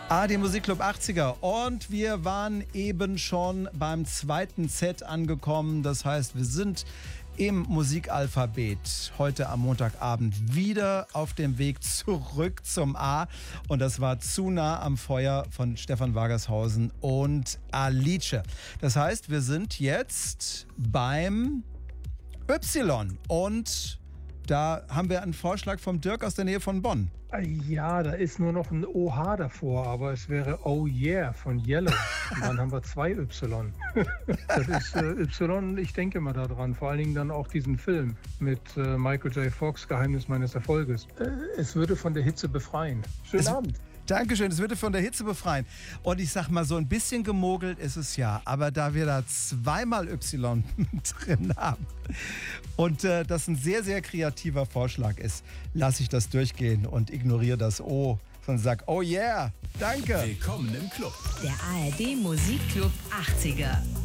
ARD Musikclub 80er und wir waren eben schon beim zweiten Set angekommen. Das heißt, wir sind im Musikalphabet heute am Montagabend wieder auf dem Weg zurück zum A. Und das war Zu nah am Feuer von Stefan Wagershausen und Alice. Das heißt, wir sind jetzt beim Y und da haben wir einen Vorschlag vom Dirk aus der Nähe von Bonn. Ja, da ist nur noch ein OH davor, aber es wäre Oh Yeah von Yellow. Und dann haben wir zwei Y. Das ist Y, ich denke mal daran. Vor allen Dingen dann auch diesen Film mit Michael J. Fox, Geheimnis meines Erfolges. Es würde von der Hitze befreien. Schönen Abend. Dankeschön, es würde von der Hitze befreien. Und ich sag mal, so ein bisschen gemogelt ist es ja. Aber da wir da zweimal Y drin haben und das ein sehr, sehr kreativer Vorschlag ist, lasse ich das durchgehen und ignoriere das O und sag, oh yeah, danke. Willkommen im Club. Der ARD Musikclub 80er.